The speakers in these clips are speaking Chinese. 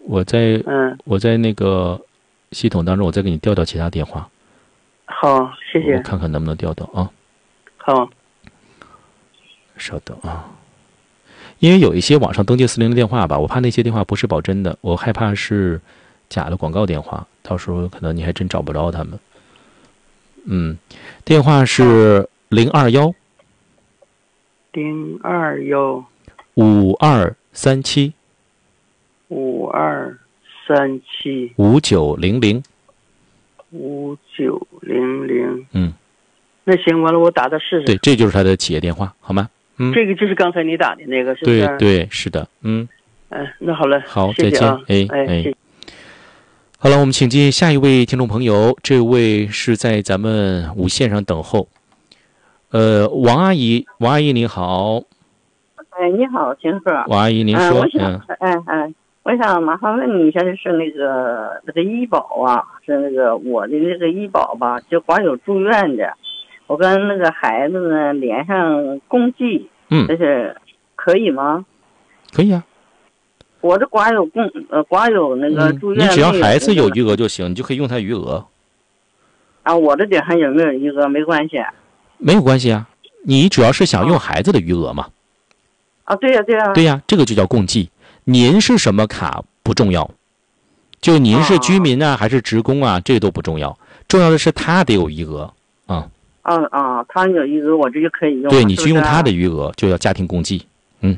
我在那个系统当中，我再给你调其他电话。 好，谢谢。 我看看能不能调到啊。 好， 稍等啊。因为有一些网上登记40的电话吧，我怕那些电话不是保真的，我害怕是假的广告电话，到时候可能你还真找不着他们。电话是021 5237 5900 5900。那行，完了我打试试。 对，这就是他的企业电话，好吗？ 这个就是刚才你打的那个，是不是？ 对，是的。 那好了， 好， 谢谢啊， 再见。谢谢。好了，我们请进下一位听众朋友，这位是在咱们5线上等候。王阿姨您好。 你好，秦鹤。 王阿姨您说。 我想麻烦问你一下，就是那个医保啊，是那个我的那个医保吧，就光有住院的，我跟那个孩子呢连上公积，这是可以吗？ 可以啊。 我这光有那个住院， 你只要孩子有余额就行，你就可以用他余额。 啊，我这顶上有没有余额没关系。 没有关系啊，你主要是想用孩子的余额嘛。 啊，对呀。 对呀，这个就叫共济。您是什么卡不重要，就您是居民啊还是职工啊，这个都不重要，重要的是他得有余额啊。 他有余额，我这就可以用。 对，你去用他的余额，就叫家庭共济。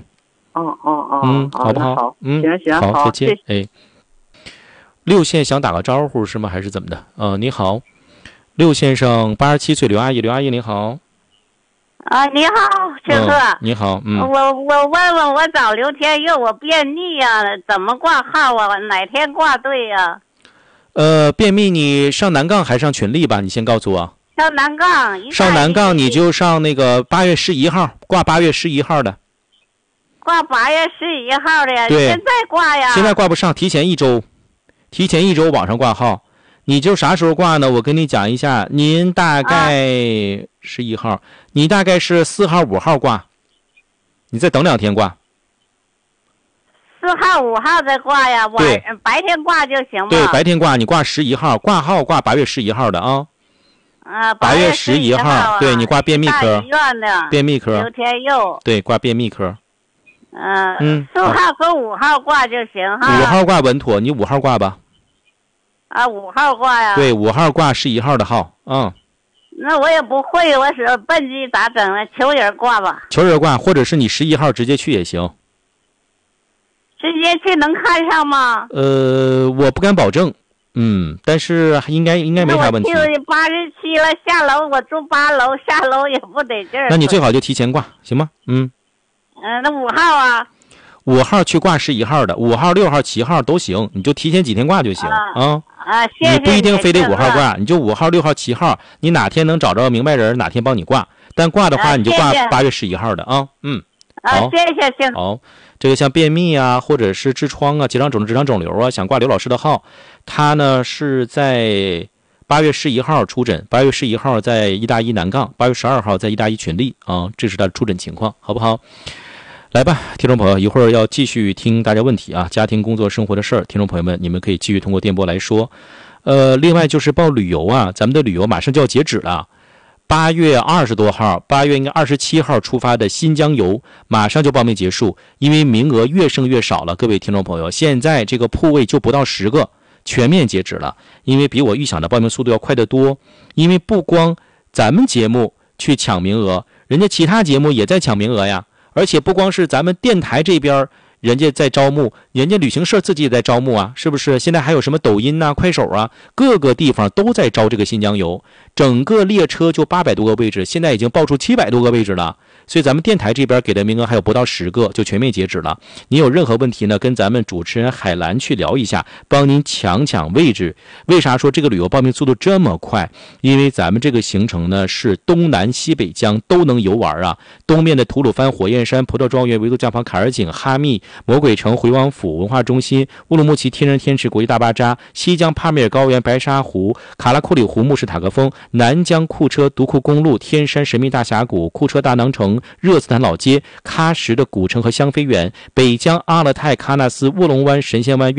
好不好？ 好，行， 好，再见。6线想打个招呼是吗？还是怎么的？你好，6线上87岁刘阿姨您好。 你好，陈哥。 你好， 我问问，我找刘天佑，我便秘呀，怎么挂号啊？哪天挂对呀？ 便秘你上南杠还上群力吧？你先告诉我。 上南杠。 上南杠你就上那个8月11号，挂8月11号的。 挂8月11号的呀？ 对， 现在挂呀？ 现在挂不上，提前一周网上挂号。你就啥时候挂呢？我跟你讲一下，您大概11号，你大概是4号、5号挂，你再等2天挂。 4号、5号再挂呀？白天挂就行吗？ 对，白天挂，你挂11号，挂号挂8月11号的啊。8月11号，对，你挂便秘科。 大医院的。 便秘科。 刘天佑。 对，挂便秘科。 4号和5号挂就行哈。 5号挂稳妥，你5号挂吧。 5号挂呀。 对，5号挂11号的号。 那我也不会，我是笨鸡咋整啊？求人挂吧。 求人挂，或者是你11号直接去也行。 直接去能看上吗？ 我不敢保证，但是应该没啥问题。 我去87了，下楼我住8楼，下楼也不得劲儿。 那你最好就提前挂，行吗？ 那5号啊 ？5号去挂11号的，5号、6号、7号都行，你就提前几天挂就行谢谢你不一定非得5号挂，你就5号、6号、7号，你哪天能找着明白人，哪天帮你挂。但挂的话，你就挂8月11号的啊。 好，谢谢。 好，这个像便秘啊，或者是痔疮啊、结肠肿瘤啊，想挂刘老师的号，他呢是在8月11号出诊，8月11号在医大一南杠，8月12号在医大一群力啊，这是他的出诊情况，好不好？来吧，听众朋友，一会儿要继续听大家问题啊，家庭、工作、生活的事儿，听众朋友们，你们可以继续通过电波来说。另外就是报旅游啊，咱们的旅游马上就要截止了，8月20多号，8月应该27号出发的新疆游，马上就报名结束，因为名额越剩越少了，各位听众朋友，现在这个铺位就不到10个，全面截止了，因为比我预想的报名速度要快得多，因为不光咱们节目去抢名额，人家其他节目也在抢名额呀。而且不光是咱们电台这边人家在招募，人家旅行社自己也在招募啊，是不是？现在还有什么抖音啊、快手啊，各个地方都在招这个新疆游，整个列车就800多个位置，现在已经报出700多个位置了。所以咱们电台这边给的名额还有不到10个，就全面截止了。你有任何问题呢，跟咱们主持人海兰去聊一下，帮您抢位置。为啥说这个旅游报名速度这么快？因为咱们这个行程呢是东南西北疆都能游玩啊。东面的吐鲁番、火焰山、葡萄庄园、维度教坊、卡尔井、哈密、魔鬼城、回王府文化中心、乌鲁木齐天人天池国际大巴扎、西疆帕米尔高原、白沙湖、卡拉库里湖、木什塔克峰、南疆库车独库公路、天山神秘大峡谷、库车大囊城、热斯坦老街、喀什的古城和香妃园、北疆阿勒泰、喀纳斯、卧龙湾、神仙湾、